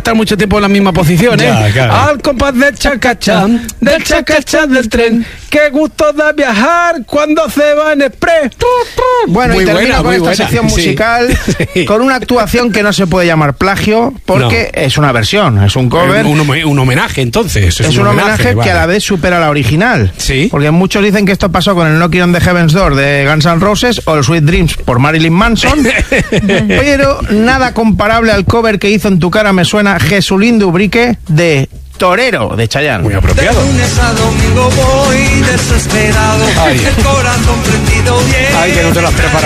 estar mucho tiempo en la misma posición, Ya, claro. Al compás del chacachá del tren, qué gusto da viajar cuando se va en express. Bueno, Muy y termino buena, con muy esta buena, sección sí. musical Sí. con una actuación que no se puede llamar plagio porque es una versión, es un cover. Un homenaje, entonces. Es un homenaje vale. que a la vez supera la original. Sí. Porque muchos dicen que esto pasó con el Knocking on the Heaven's Door de Guns N' Roses o el Sweet Dreams por Marilyn Manson. Pero nada comparable al cover que hizo En tu cara me suena Jesulín Dubrique de Torero de Chayanne. Muy apropiado. De lunes a domingo voy desesperado. Ay. El corazón prendido bien. Ay, que no te lo has preparado.